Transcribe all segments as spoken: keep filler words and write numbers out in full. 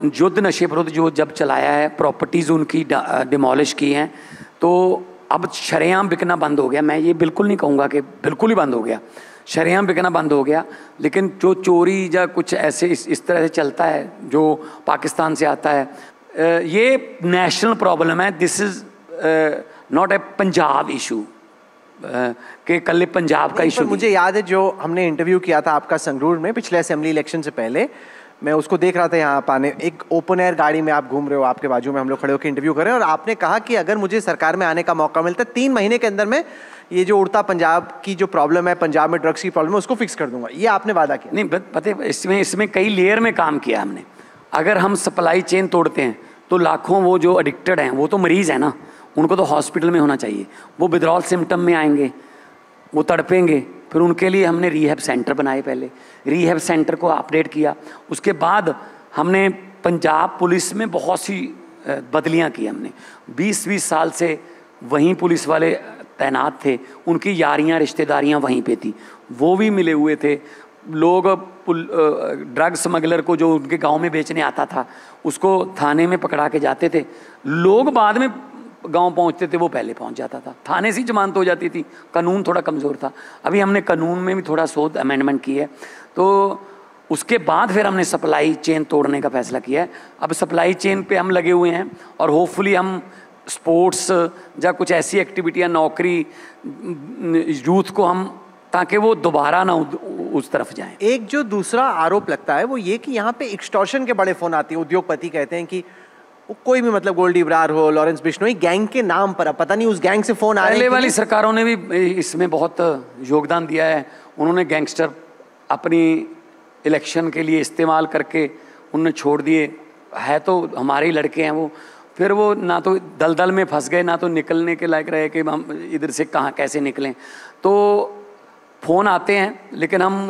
युद्ध नशे विरुद्ध जो जब चलाया है, प्रॉपर्टीज़ उनकी डिमोलिश की हैं, तो अब शरेआम बिकना बंद हो गया। मैं ये बिल्कुल नहीं कहूँगा कि बिल्कुल ही बंद हो गया, शरेआम बिकना बंद हो गया, लेकिन जो चोरी या कुछ ऐसे इस, इस तरह से चलता है जो पाकिस्तान से आता है, ये नेशनल प्रॉब्लम है। This is not a Punjab issue कि कल पंजाब का इशू। मुझे याद है जो हमने इंटरव्यू किया था आपका संगरूर में पिछले असेंबली इलेक्शन से पहले, मैं उसको देख रहा था यहाँ पाने, एक ओपन एयर गाड़ी में आप घूम रहे हो, आपके बाजू में हम लोग खड़े होकर इंटरव्यू कर रहे हैं, और आपने कहा कि अगर मुझे सरकार में आने का मौका मिलता है तीन महीने के अंदर में ये जो उड़ता पंजाब की जो प्रॉब्लम है, पंजाब में ड्रग्स की प्रॉब्लम है, उसको फिक्स कर दूंगा। ये आपने वादा किया। नहीं पता, इसमें इसमें कई लेयर में काम किया हमने। अगर हम सप्लाई चेन तोड़ते हैं तो लाखों वो जो एडिक्टेड हैं, वो तो मरीज़ है ना, उनको तो हॉस्पिटल में होना चाहिए। वो विड्रॉल सिम्टम में आएंगे, वो तड़पेंगे, फिर उनके लिए हमने रीहैब सेंटर बनाए। पहले रीहैब सेंटर को अपडेट किया, उसके बाद हमने पंजाब पुलिस में बहुत सी बदलियां की। हमने बीस बीस साल से वहीं पुलिस वाले तैनात थे, उनकी यारियां रिश्तेदारियां वहीं पे थी, वो भी मिले हुए थे। लोग ड्रग स्मगलर को जो उनके गांव में बेचने आता था उसको थाने में पकड़ा के जाते थे, लोग बाद में गांव पहुंचते थे, वो पहले पहुंच जाता था, थाने से जमानत हो जाती थी। कानून थोड़ा कमज़ोर था। अभी हमने कानून में भी थोड़ा शोध अमेंडमेंट की है, तो उसके बाद फिर हमने सप्लाई चेन तोड़ने का फैसला किया है। अब सप्लाई चेन पे हम लगे हुए हैं, और होपफुली हम स्पोर्ट्स या कुछ ऐसी एक्टिविटियाँ, नौकरी यूथ को हम, ताकि वो दोबारा ना उस तरफ जाएं। एक जो दूसरा आरोप लगता है वो ये कि यहाँ पे एक्सटॉर्शन के बड़े फ़ोन आते हैं। उद्योगपति कहते हैं कि कोई भी, मतलब गोल्डी ब्रार हो, लॉरेंस बिश्नोई, गैंग के नाम पर, अब पता नहीं उस गैंग से फोन आ रहे हैं। पहले वाली सरकारों ने भी इसमें बहुत योगदान दिया है। उन्होंने गैंगस्टर अपनी इलेक्शन के लिए इस्तेमाल करके उन्होंने छोड़ दिए। है तो हमारे ही लड़के हैं वो, फिर वो ना तो दलदल में फंस गए, ना तो निकलने के लायक रहे कि हम इधर से कहाँ कैसे निकलें। तो फ़ोन आते हैं, लेकिन हम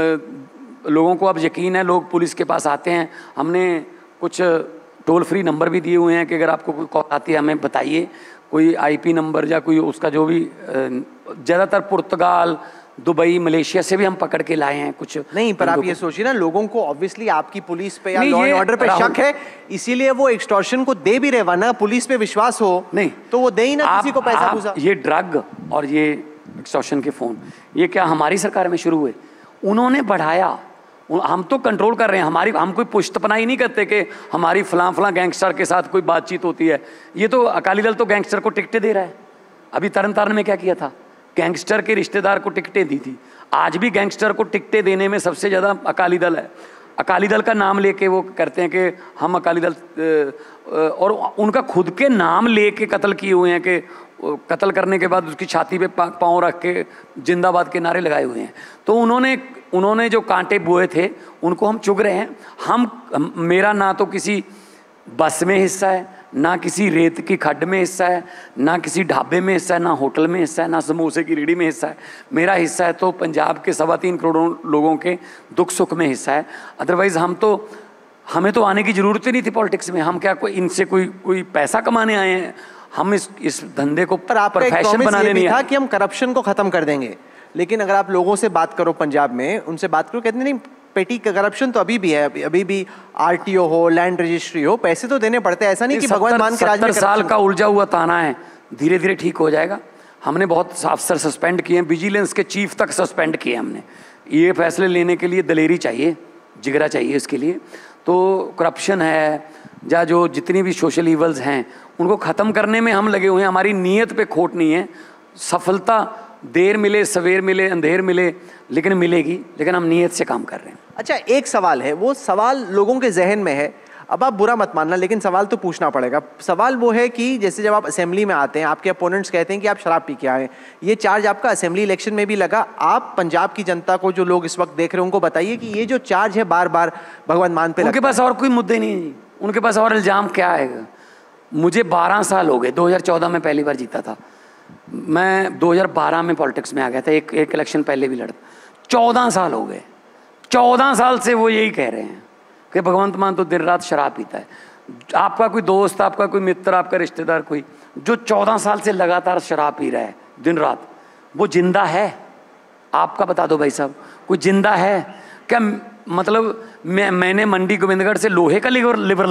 लोगों को अब यकीन है, लोग पुलिस के पास आते हैं। हमने कुछ टोल फ्री नंबर भी दिए हुए हैं कि अगर आपको कोई कॉल आती है हमें बताइए, कोई आईपी नंबर या कोई उसका जो भी। ज़्यादातर पुर्तगाल, दुबई, मलेशिया से भी हम पकड़ के लाए हैं कुछ। नहीं, पर आप ये सोचिए ना, लोगों को ऑब्वियसली आपकी पुलिस पे या लॉ एंड ऑर्डर पे शक है, इसीलिए वो एक्सटॉर्शन को दे भी रहे, वरना पुलिस पे विश्वास हो नहीं तो वो दे ही ना किसी को पैसा पूसा। ये ड्रग और ये एक्सटॉर्शन के फ़ोन, ये क्या हमारी सरकार में शुरू हुए? उन्होंने बढ़ाया, हम तो कंट्रोल कर रहे हैं। हमारी, हम कोई पुश्तपनाही नहीं करते कि हमारी फलां फलां गैंगस्टर के साथ कोई बातचीत होती है। ये तो अकाली दल तो गैंगस्टर को टिकटें दे रहा है। अभी तरन तारण में क्या किया था, गैंगस्टर के रिश्तेदार को टिकटें दी थी। आज भी गैंगस्टर को टिकटें देने में सबसे ज़्यादा अकाली दल है। अकाली दल का नाम लेके वो करते हैं कि हम अकाली दल, और उनका खुद के नाम लेके कत्ल किए हुए हैं कि कत्ल करने के बाद उसकी छाती पे पाँव रख के जिंदाबाद के नारे लगाए हुए हैं। तो उन्होंने उन्होंने जो कांटे बोए थे उनको हम चुग रहे हैं। हम, मेरा ना तो किसी बस में हिस्सा है, ना किसी रेत की खड्ड में हिस्सा है, ना किसी ढाबे में हिस्सा है, ना होटल में हिस्सा है, ना समोसे की रेहड़ी में हिस्सा है। मेरा हिस्सा है तो पंजाब के सवा तीन करोड़ लोगों के दुख सुख में हिस्सा है। अदरवाइज़ हम तो, हमें तो आने की ज़रूरत ही नहीं थी पॉलिटिक्स में। हम क्या कोई इनसे कोई कोई पैसा कमाने आए हैं? हम इस इस धंधे को प्रोफेशन बनाने नहीं आए। कि हम करप्शन को ख़त्म कर देंगे, लेकिन अगर आप लोगों से बात करो पंजाब में, उनसे बात करो, कहते नहीं पेटी करप्शन तो अभी भी है। अभी भी आरटीओ हो, लैंड रजिस्ट्री हो, पैसे तो देने पड़ते हैं। ऐसा नहीं कि भगवान मान के राज में साल का उलझा हुआ ताना है, धीरे धीरे ठीक हो जाएगा। हमने बहुत अफसर सस्पेंड किए हैं, विजिलेंस के चीफ तक सस्पेंड किए हमने। ये फैसले लेने के लिए दलेरी चाहिए, जिगरा चाहिए इसके लिए। तो करप्शन है या जो जितनी भी सोशल इवल्स हैं उनको ख़त्म करने में हम लगे हुए हैं। हमारी नीयत पे खोट नहीं है। सफलता देर मिले, सवेर मिले, अंधेर मिले, लेकिन मिलेगी। लेकिन हम नीयत से काम कर रहे हैं। अच्छा, एक सवाल है, वो सवाल लोगों के जहन में है, अब आप बुरा मत मानना, लेकिन सवाल तो पूछना पड़ेगा। सवाल वो है कि जैसे जब आप असेंबली में आते हैं, आपके अपोनेंट्स कहते हैं कि आप शराब पी के आए। ये चार्ज आपका असेंबली इलेक्शन में भी लगा। आप पंजाब की जनता को, जो लोग इस वक्त देख रहे हैं, उनको बताइए कि ये जो चार्ज है बार बार भगवंत मान पे, उनके पास और कोई मुद्दे नहीं है, उनके पास और इल्ज़ाम क्या है? मुझे बारह साल हो गए, दो हज़ार चौदह में पहली बार जीता था मैं, दो हज़ार बारह में पॉलिटिक्स में आ गया था, एक एक इलेक्शन पहले भी लड़ा। चौदह साल हो गए, चौदह साल से वो यही कह रहे हैं कि भगवंत मान तो दिन रात शराब पीता है। आपका कोई दोस्त, आपका कोई मित्र, आपका रिश्तेदार कोई जो चौदह साल से लगातार शराब पी रहा है दिन रात, वो जिंदा है? आपका बता दो भाई साहब, कोई जिंदा है क्या? मतलब मैं मैंने मंडी गोविंदगढ़ से लोहे का लिवर लिवर